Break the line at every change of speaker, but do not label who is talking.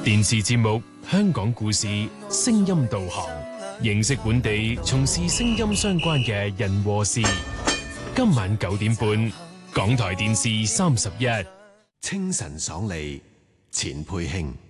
電視節目《香港故事》聲音導航，認識本地從事聲音相關嘅人和事。今晚9點半，港台電視31，
清晨爽利，錢佩興。